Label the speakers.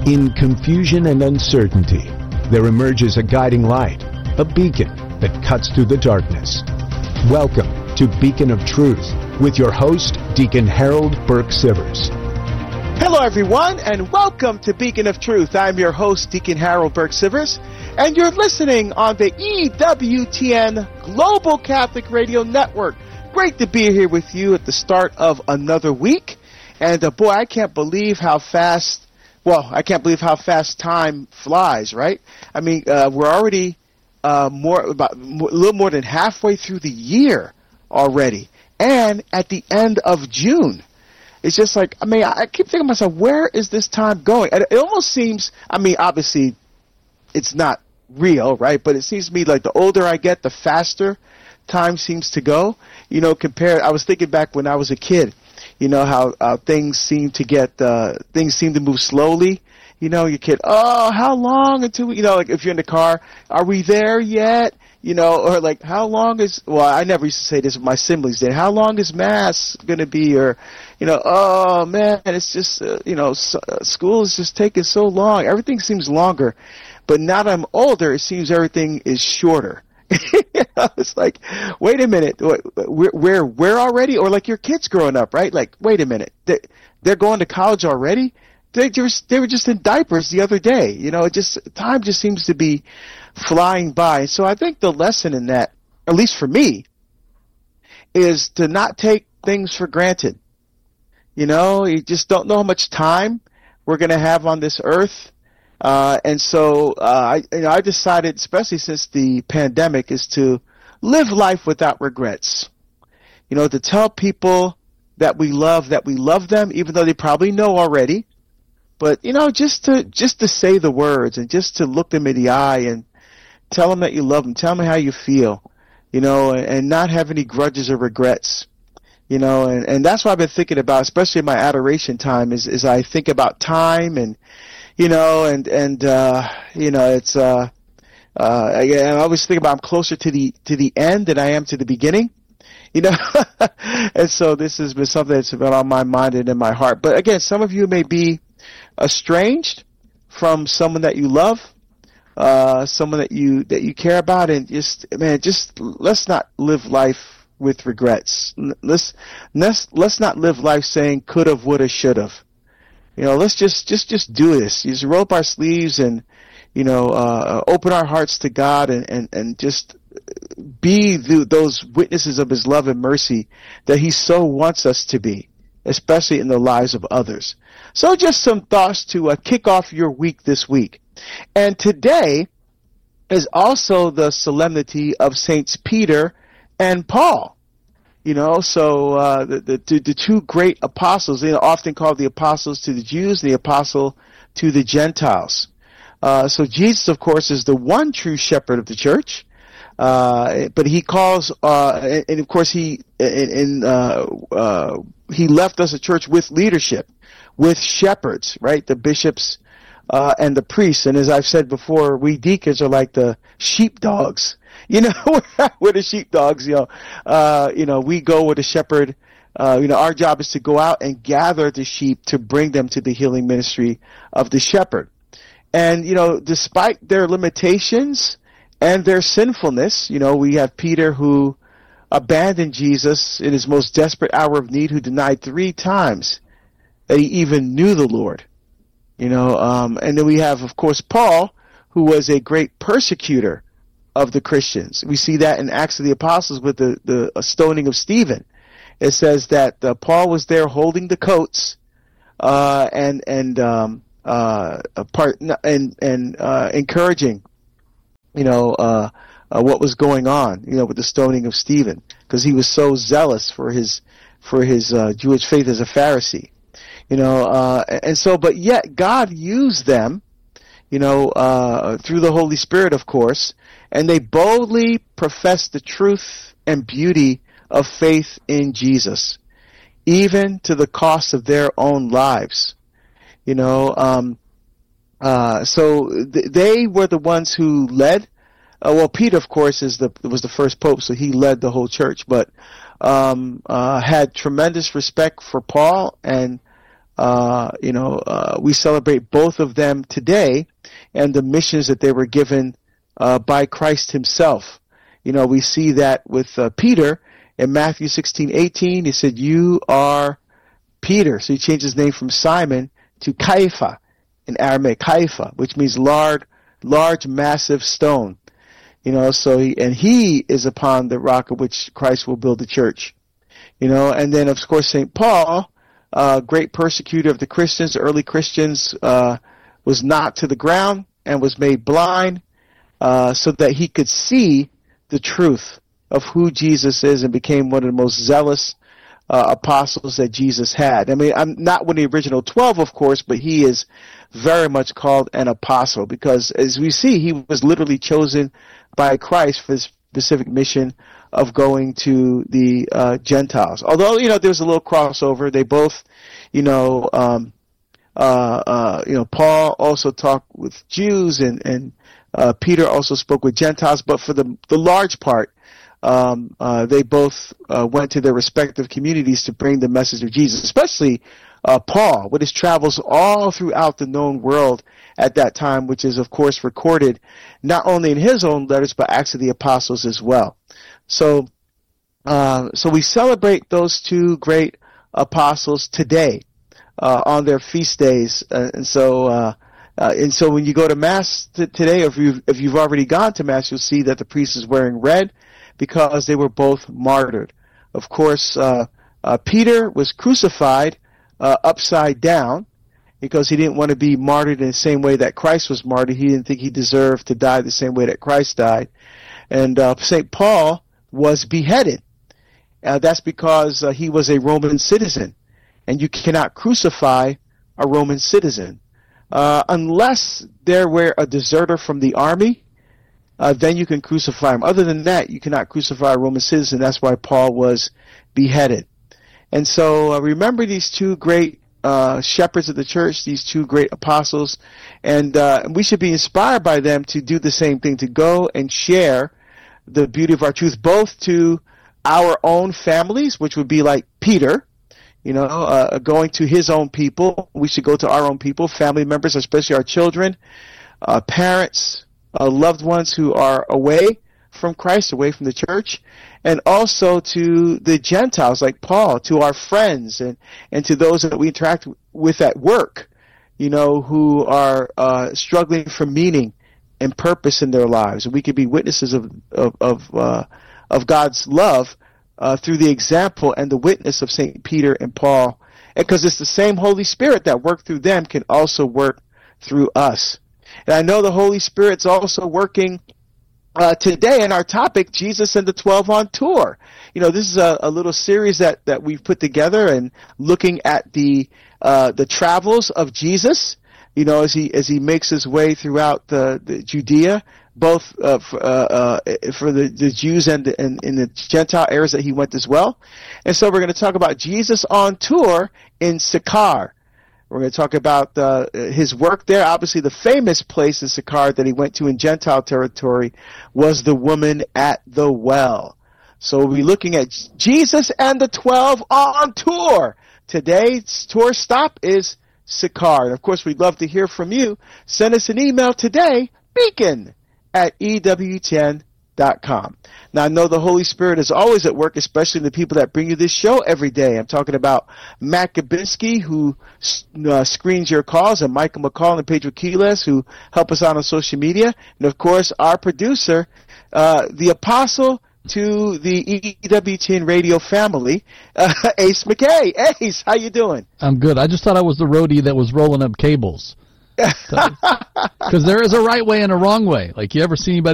Speaker 1: In confusion and uncertainty, there emerges a guiding light, a beacon that cuts through the darkness. Welcome to Beacon of Truth with your host, Deacon Harold Burke-Sivers.
Speaker 2: Hello, everyone, and welcome to Beacon of Truth. I'm your host, Deacon Harold Burke-Sivers, and you're listening on the EWTN Global Catholic Radio Network. Great to be here with you at the start of another week. And boy, I can't believe how fast time flies, right? I mean, we're already a little more than halfway through the year already, and at the end of June. It's just like, I keep thinking to myself, where is this time going? And it almost seems, obviously, it's not real, right? But it seems to me like the older I get, the faster time seems to go. I was thinking back when I was a kid, how things seem to move slowly. Your kid, how long until like if you're in the car, are we there yet? Or like, how long is, I never used to say this with my siblings did, how long is Mass going to be? Or, oh man, it's just, school is just taking so long. Everything seems longer. But now that I'm older, it seems everything is shorter. It's like, wait a minute, we're already? Or like your kids growing up, right? Like, wait a minute, they're going to college already? They were just in diapers the other day. Time just seems to be flying by. So I think the lesson in that, at least for me, is to not take things for granted. You just don't know how much time we're going to have on this earth. And so I decided, especially since the pandemic, is to live life without regrets. To tell people that we love them, even though they probably know already. But just to say the words and just to look them in the eye and tell them that you love them, tell them how you feel, and not have any grudges or regrets. And that's what I've been thinking about, especially in my adoration time, is I think about time and it's I always think about I'm closer to the end than I am to the beginning, and so this has been something that's been on my mind and in my heart. But again, some of you may be estranged from someone that you love, someone that you care about, and just let's not live life with regrets. Let's not live life saying could've, would've, should've. Let's just do this. Just roll up our sleeves and, open our hearts to God and just be those witnesses of His love and mercy that He so wants us to be, especially in the lives of others. So just some thoughts to kick off your week this week. And today is also the solemnity of Saints Peter and Paul. So the two great apostles, often called the apostles to the Jews, the apostle to the Gentiles. So Jesus, of course, is the one true shepherd of the church. But he calls, and of course he left us a church with leadership, with shepherds, right? The bishops, and the priests. And as I've said before, we deacons are like the sheepdogs. We're the sheepdogs, we go with the shepherd. Our job is to go out and gather the sheep to bring them to the healing ministry of the shepherd. And, despite their limitations and their sinfulness, we have Peter who abandoned Jesus in his most desperate hour of need, who denied 3 times that he even knew the Lord. And then we have, of course, Paul, who was a great persecutor of the Christians. We see that in Acts of the Apostles with the stoning of Stephen. It says that Paul was there holding the coats and encouraging, what was going on, with the stoning of Stephen, because he was so zealous for his Jewish faith as a Pharisee. But yet God used them, through the Holy Spirit, of course, and they boldly professed the truth and beauty of faith in Jesus, even to the cost of their own lives. They were the ones who led. Peter, of course, was the first pope, so he led the whole church, but had tremendous respect for Paul and we celebrate both of them today and the missions that they were given by Christ himself. We see that with Peter in Matthew 16:18. He said, "You are Peter." So he changed his name from Simon to Kepha in Aramaic, Kepha, which means large, massive stone. He is upon the rock of which Christ will build the church. And then of course St. Paul, great persecutor of the Christians, the early Christians, was knocked to the ground and was made blind, so that he could see the truth of who Jesus is, and became one of the most zealous apostles that Jesus had. I mean, I'm not one of the original 12, of course, but he is very much called an apostle, because as we see, he was literally chosen by Christ for this specific mission of going to the Gentiles. Although, there's a little crossover. They both, Paul also talked with Jews, and Peter also spoke with Gentiles, but for the large part, they both went to their respective communities to bring the message of Jesus, especially Paul, with his travels all throughout the known world at that time, which is, of course, recorded not only in his own letters, but Acts of the Apostles as well. So we celebrate those two great apostles today on their feast days, and so when you go to Mass today, or if you've already gone to Mass, you'll see that the priest is wearing red because they were both martyred. Of course, Peter was crucified upside down because he didn't want to be martyred in the same way that Christ was martyred. He didn't think he deserved to die the same way that Christ died. And St. Paul was beheaded. That's because he was a Roman citizen, and you cannot crucify a Roman citizen. Unless they were a deserter from the army, then you can crucify him. Other than that, you cannot crucify a Roman citizen. That's why Paul was beheaded. And so remember these two great shepherds of the church, these two great apostles, and we should be inspired by them to do the same thing, to go and share the beauty of our truth, both to our own families, which would be like Peter, going to his own people. We should go to our own people, family members, especially our children, parents, loved ones who are away from Christ, away from the church, and also to the Gentiles like Paul, to our friends and to those that we interact with at work, who are struggling for meaning and purpose in their lives. And we could be witnesses of God's love through the example and the witness of St. Peter and Paul. And because it's the same Holy Spirit that worked through them can also work through us. And I know the Holy Spirit's also working today in our topic, Jesus and the 12 on Tour. This is a little series that we've put together, and looking at the travels of Jesus, as he makes his way throughout the Judea, both for the Jews and in the Gentile areas that he went as well. And so we're going to talk about Jesus on tour in Sychar. We're going to talk about his work there. Obviously, the famous place in Sychar that he went to in Gentile territory was the woman at the well. So we'll be looking at Jesus and the 12 on tour. Today's tour stop is Sychar. And of course, we'd love to hear from you. Send us an email today, beacon@ewtn.com. Now, I know the Holy Spirit is always at work, especially in the people that bring you this show every day. I'm talking about Matt Gabinski, who screens your calls, and Michael McCall and Pedro Quiles, who help us out on social media. And, of course, our producer, the apostle to the EWTN radio family, Ace McKay. Ace, how you doing?
Speaker 3: I'm good. I just thought I was the roadie that was rolling up cables. Because there is a right way and a wrong way. Like, you ever see anybody